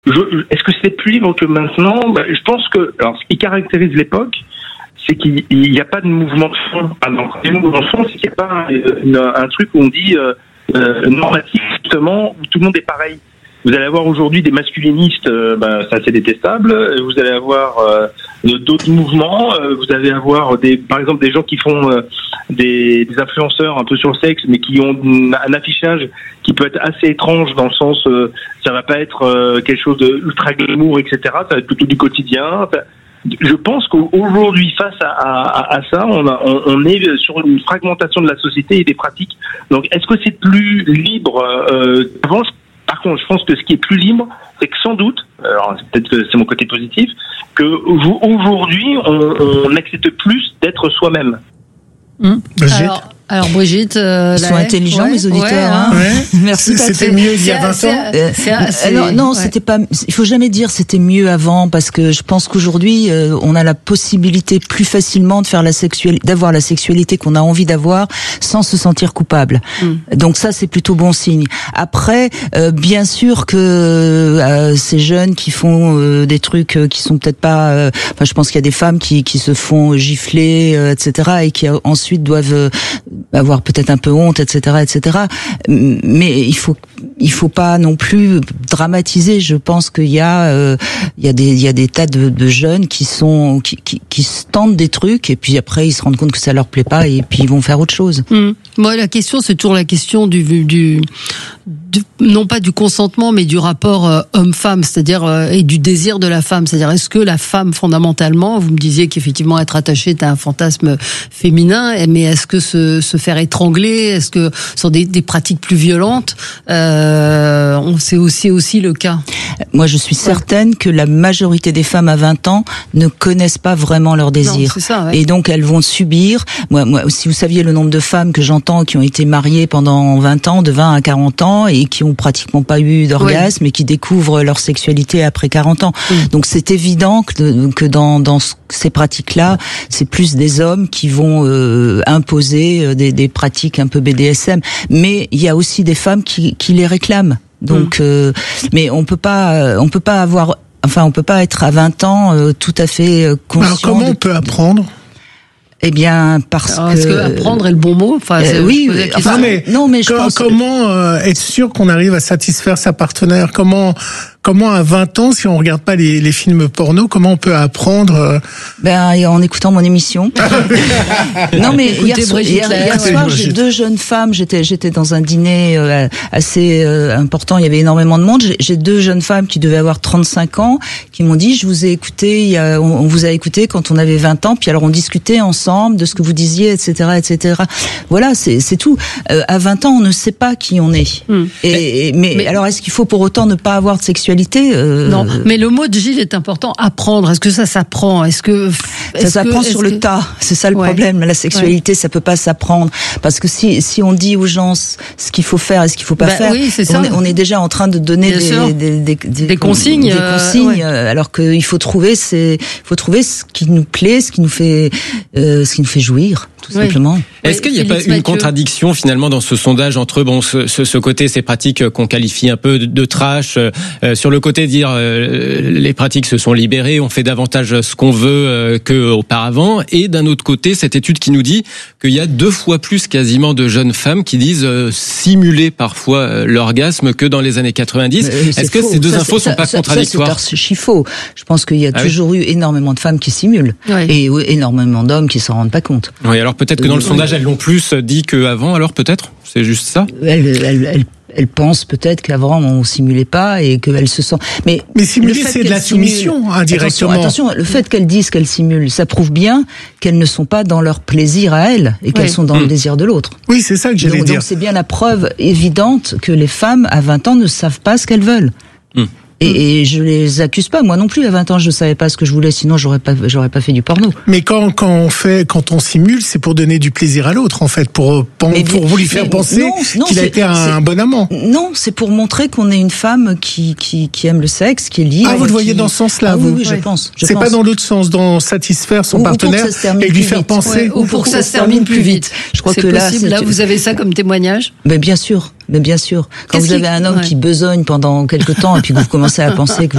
est-ce que c'était plus libre que maintenant? Je pense que, alors, ce qui caractérise l'époque, c'est qu'il n'y a pas de mouvement de fond. Alors, le mouvement de fond, c'est qu'il n'y a pas un truc où on dit normatif, justement, où tout le monde est pareil. Vous allez avoir aujourd'hui des masculinistes, c'est assez détestable. Vous allez avoir d'autres mouvements. Vous allez avoir par exemple des gens qui font des influenceurs un peu sur le sexe, mais qui ont un affichage qui peut être assez étrange dans le sens, ça va pas être quelque chose de ultra glamour, etc. Ça va être plutôt du quotidien. Je pense qu'aujourd'hui, face à ça, on est sur une fragmentation de la société et des pratiques. Donc, est-ce que c'est plus libre qu'avant? Par contre, je pense que ce qui est plus libre, c'est que sans doute, alors peut-être que c'est mon côté positif, que aujourd'hui, on accepte plus d'être soi-même. Alors Brigitte, ils sont intelligents, les auditeurs. Hein. Merci. C'était mieux il y a 20 ans. Non, c'était pas. Il faut jamais dire c'était mieux avant, parce que je pense qu'aujourd'hui on a la possibilité plus facilement de faire d'avoir la sexualité qu'on a envie d'avoir sans se sentir coupable. Donc ça, c'est plutôt bon signe. Après, bien sûr que ces jeunes qui font des trucs qui sont peut-être pas. Je pense qu'il y a des femmes qui se font gifler, etc., et qui ensuite doivent avoir peut-être un peu honte, etc., etc. Mais il faut pas non plus dramatiser. Je pense qu'il y a des tas de jeunes qui se tentent des trucs, et puis après ils se rendent compte que ça leur plaît pas, et puis ils vont faire autre chose. Moi, la question, c'est toujours la question du non pas du consentement, mais du rapport homme-femme, c'est-à-dire et du désir de la femme. C'est-à-dire, est-ce que la femme, fondamentalement, vous me disiez qu'effectivement être attachée est un fantasme féminin, mais est-ce que se faire étrangler, est-ce que ce sont des pratiques plus violentes, c'est aussi le cas? Moi, je suis certaine que la majorité des femmes à 20 ans ne connaissent pas vraiment leur désir. Non, c'est ça, ouais. Et donc elles vont subir. Moi, si vous saviez le nombre de femmes que j'entends qui ont été mariées pendant 20 ans, de 20 à 40 ans, et qui ont pratiquement pas eu d'orgasme, et qui découvrent leur sexualité après 40 ans. Donc c'est évident que dans ces pratiques-là, c'est plus des hommes qui vont imposer des pratiques un peu BDSM. Mais il y a aussi des femmes qui les réclament. Donc, mais on peut pas être à 20 ans tout à fait conscient. Alors comment on peut apprendre? Eh bien, est-ce que apprendre est le bon mot? Oui. Mais je pense comment être sûr qu'on arrive à satisfaire sa partenaire? Comment à 20 ans, si on regarde pas les films porno, comment on peut apprendre? En écoutant mon émission. Non, mais hier soir, j'ai deux jeunes femmes. J'étais dans un dîner assez important. Il y avait énormément de monde. J'ai deux jeunes femmes qui devaient avoir 35 ans, qui m'ont dit: je vous ai écouté. On vous a écouté quand on avait 20 ans. Puis alors on discutait ensemble de ce que vous disiez, etc., etc. Voilà, c'est tout. À 20 ans, on ne sait pas qui on est. Mais alors, est-ce qu'il faut pour autant ne pas avoir de sexualité? Non, mais le mot de Gilles est important. Apprendre. Est-ce que ça s'apprend? Ça s'apprend sur le tas. C'est ça le problème. La sexualité, ça peut pas s'apprendre, parce que si on dit aux gens ce qu'il faut faire et ce qu'il faut pas faire, on est déjà en train de donner des consignes. Alors qu'il faut trouver ce qui nous plaît, ce qui nous fait jouir, tout simplement. Est-ce qu'il n'y a pas une contradiction finalement dans ce sondage entre ce côté, ces pratiques qu'on qualifie un peu de trash, sur le côté de dire les pratiques se sont libérées, on fait davantage ce qu'on veut qu'auparavant, et d'un autre côté cette étude qui nous dit qu'il y a 2 fois plus quasiment de jeunes femmes qui disent simuler parfois l'orgasme que dans les années 90. Est-ce que ces deux infos sont pas contradictoires? C'est archi faux. Je pense qu'il y a toujours eu énormément de femmes qui simulent et énormément d'hommes qui s'en rendent pas compte. Oui, alors peut-être que dans le sondage elles l'ont plus dit qu'avant, alors peut-être? C'est juste ça? Elle pense peut-être qu'avant on simulait pas et qu'elle se sent. Mais simuler, c'est de la soumission, indirectement. Attention, le fait qu'elles disent qu'elles simulent, ça prouve bien qu'elles ne sont pas dans leur plaisir à elles et qu'elles sont dans le désir de l'autre. Oui, c'est ça que j'allais dire. Donc c'est bien la preuve évidente que les femmes à 20 ans ne savent pas ce qu'elles veulent. Et je les accuse pas. Moi non plus, à 20 ans, je savais pas ce que je voulais, sinon j'aurais pas fait du porno. Mais quand on simule, c'est pour donner du plaisir à l'autre, en fait, pour vous lui faire penser qu'il a été un bon amant. Non, c'est pour montrer qu'on est une femme qui aime le sexe, qui est libre. Ah, vous le voyez dans ce sens-là, vous? Oui, je pense. C'est pas dans l'autre sens, dans satisfaire son partenaire et lui faire penser. Ou pour que ça se termine plus vite. Je crois que là, vous avez ça comme témoignage? Mais bien sûr. Quand vous avez un homme qui besogne pendant quelque temps et puis que vous commencez à penser que